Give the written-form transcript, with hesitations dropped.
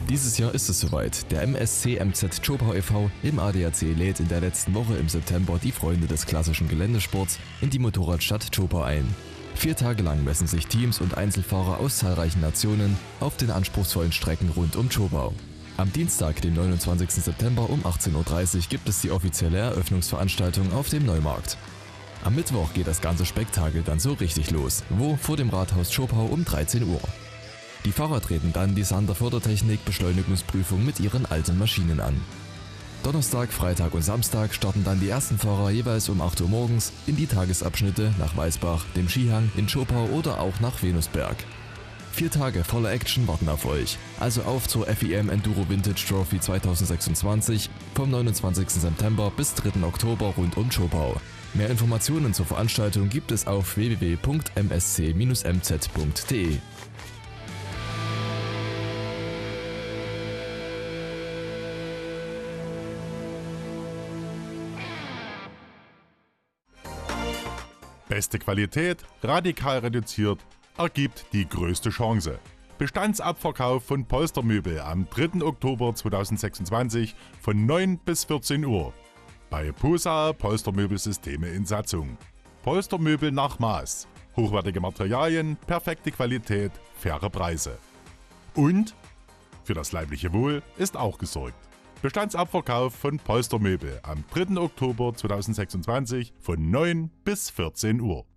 Dieses Jahr ist es soweit. Der MSC MZ Zschopau e.V. im ADAC lädt in der letzten Woche im September die Freunde des klassischen Geländesports in die Motorradstadt Zschopau ein. 4 Tage lang messen sich Teams und Einzelfahrer aus zahlreichen Nationen auf den anspruchsvollen Strecken rund um Zschopau. Am Dienstag, dem 29. September um 18:30 Uhr gibt es die offizielle Eröffnungsveranstaltung auf dem Neumarkt. Am Mittwoch geht das ganze Spektakel dann so richtig los, vor dem Rathaus Zschopau um 13 Uhr. Die Fahrer treten dann die Sander Fördertechnik-Beschleunigungsprüfung mit ihren alten Maschinen an. Donnerstag, Freitag und Samstag starten dann die ersten Fahrer jeweils um 8 Uhr morgens in die Tagesabschnitte nach Weißbach, dem Skihang, in Zschopau oder auch nach Venusberg. 4 Tage voller Action warten auf euch, also auf zur FIM Enduro Vintage Trophy 2026 vom 29. September bis 3. Oktober rund um Zschopau. Mehr Informationen zur Veranstaltung gibt es auf www.msc-mz.de. Beste Qualität, radikal reduziert, ergibt die größte Chance. Bestandsabverkauf von Polstermöbel am 3. Oktober 2026 von 9 bis 14 Uhr. Bei POSA Polstermöbelsysteme in Satzung. Polstermöbel nach Maß. Hochwertige Materialien, perfekte Qualität, faire Preise. Und für das leibliche Wohl ist auch gesorgt. Bestandsabverkauf von Polstermöbel am 3. Oktober 2026 von 9 bis 14 Uhr.